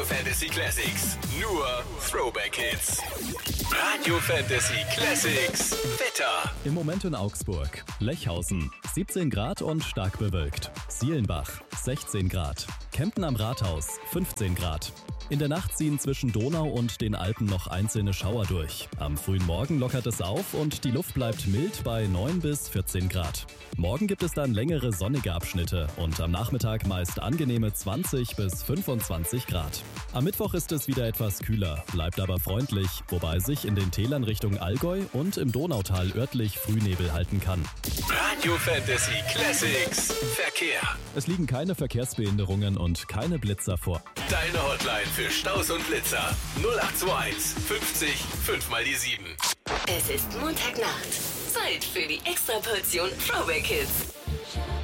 Fantasy Classics. Nur Throwback Hits. Radio Fantasy Classics. Wetter. Im Moment in Augsburg. Lechhausen 17 Grad und stark bewölkt. Sielenbach 16 Grad. Kempten am Rathaus 15 Grad. In der Nacht ziehen zwischen Donau und den Alpen noch einzelne Schauer durch. Am frühen Morgen lockert es auf und die Luft bleibt mild bei 9 bis 14 Grad. Morgen gibt es dann längere sonnige Abschnitte und am Nachmittag meist angenehme 20 bis 25 Grad. Am Mittwoch ist es wieder etwas kühler, bleibt aber freundlich, wobei sich in den Tälern Richtung Allgäu und im Donautal örtlich Frühnebel halten kann. Radio Fantasy Classics. Verkehr. Es liegen keine Verkehrsbehinderungen und keine Blitzer vor. Deine Hotline für Staus und Blitzer. 0821 50 5 mal die 7. Es ist Montagnacht. Zeit für die Extraportion Throwback Hits.